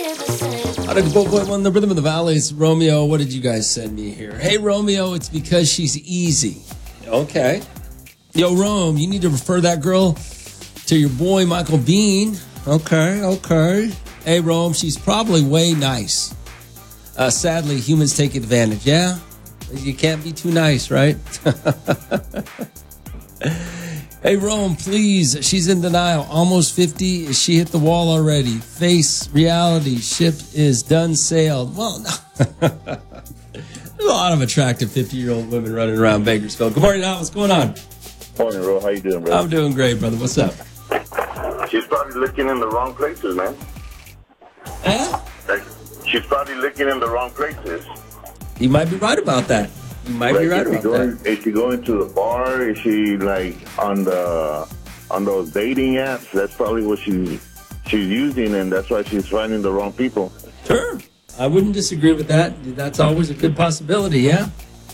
104.1, the Rhythm of the Valley. It's Romeo. What did you guys send me here? Hey, Romeo, it's because she's easy. Okay. Yo, Rome, you need to refer that girl to your boy, Michael Bean. Okay. Hey, Rome, she's probably way nice. Sadly, humans take advantage. Yeah? You can't be too nice, right? Hey, Rome, please. She's in denial. Almost 50. She hit the wall already. Face reality. Ship is done sailed. Well, no. There's a lot of attractive 50-year-old women running around Bakersfield. Good morning, Al. What's going on? Morning, Ro. How you doing, brother? I'm doing great, brother. What's up? She's probably looking in the wrong places, man. Eh? She's probably looking in the wrong places. You might be right about that. You might be right about that. Is she going to the bar? Is she like on those dating apps? That's probably what she's using, and that's why she's finding the wrong people. Sure. I wouldn't disagree with that. That's always a good possibility, yeah?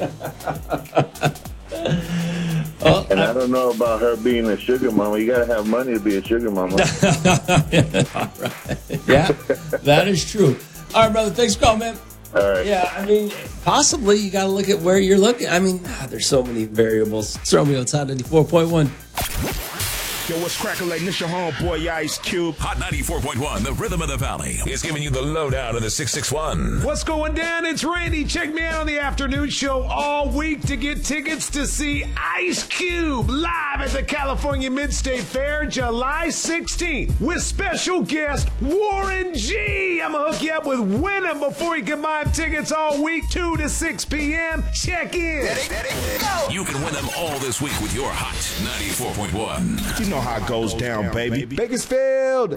Well, and I don't know about her being a sugar mama. You got to have money to be a sugar mama. All right. Yeah, that is true. All right, brother. Thanks for calling, man. All right. Yeah, I mean, possibly you got to look at where you're looking. I mean, there's so many variables. It's Romeo. It's Hot 94.1. Yo, what's cracking like this your homeboy Ice Cube? Hot 94.1, the Rhythm of the Valley, is giving you the lowdown of the 661. What's going down? It's Randy. Check me out on the afternoon show all week to get tickets to see Ice Cube live at the California Mid-State Fair July 16th with special guest Warren G. I'm going to hook you up with Winning before you can buy tickets all week, 2 to 6 p.m. Check in. Go. You can win them all this week with your Hot 94.1. You know how it goes down, baby. Bakersfield.